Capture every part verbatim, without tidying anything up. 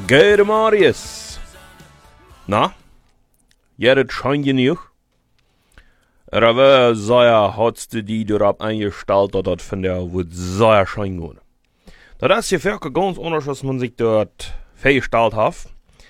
Gute Marius. Na? Jeret schon genug? Aber sehr hatst du die darauf eingestellt, dass das von der wird sehr schön gehen. Das ist ja wirklich ganz anders, was man sich dort vorgestellt hat.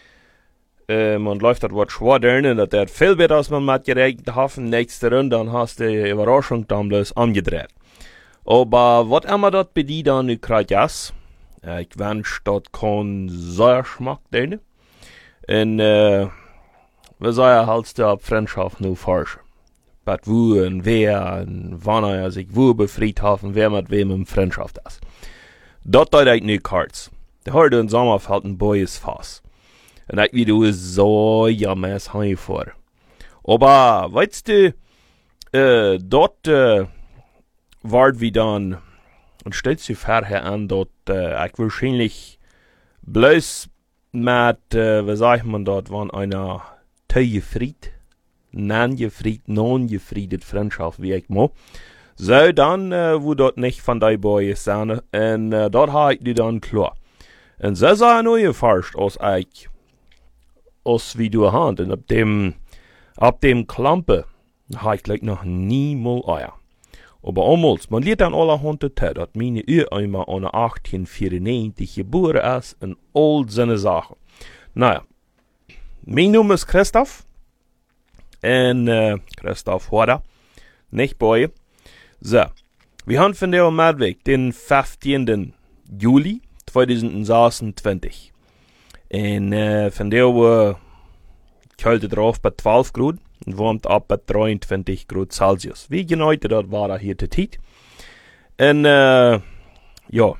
Äh, man läuft dort was schwer drin, das ist viel besser, als man mit gerechnet hat. Nächste Runde, dann hast du die Überraschung dann bloß angedreht. Aber was immer das bei dir dann nu gerade ist, ich wünsche, das kann sehr Geschmack drin. Und, äh, wir sagen halt, die Freundschaft nur forschen. Was wo und wer und wann er sich wo befreit hat und wer mit wem in Freundschaft ist. Das tut ich nicht kurz. Der heute im Sommer fällt ein Boys fast. Und ich wie du so jammer heim vor. Aber, weißt du, äh, dort, äh, ward wie dann, und stellt sich vorher an, dort, äh, ich wahrscheinlich bloß mit, äh, wie sagt man dort, wann einer Teugefried, non-gefried, non-gefriedet Freundschaft, wie ich mo. So, dann, äh, wo dort nicht von die Boys sein, und, äh, dort habe ich die dann klar. Und so sei er neu geforscht, als ich, als wie du hand, und ab dem, ab dem Klampe, habe ich gleich noch nie mal Eier. Aber damals, man lernt dann alle Hunde tät, dass meine Ureinmal an achtzehnhundertvierundneunzig geboren ist und all seine Sachen. Naja, mein Name ist Christoph. Und, äh, Christoph Horder. Nicht Boy. So, wir haben von der Madweg den fünfzehnten Juli zweitausendsechsundzwanzig. Und, äh, von der Uhr kälte drauf bei zwölf Grad. Und warmt ab bei dreiundzwanzig Grad Celsius. Wie genau das war da hier die Zeit. Und, äh, ja.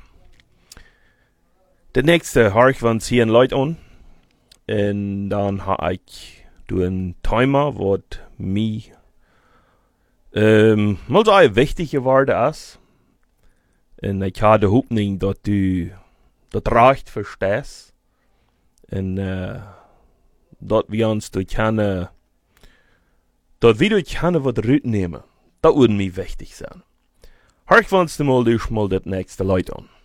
Der nächste habe ich von zehn Leute an. Und dann habe ich einen Timer, was mir, ähm, mal so wichtig geworden ist. Und ich habe die Hoffnung, dass du das recht verstehst. Und, äh, dass wir uns durch keine dat wir durch keine was rütnehmen. Das würde mir wichtig sein. Hör ich uns mal durch mal das nächste Leute an.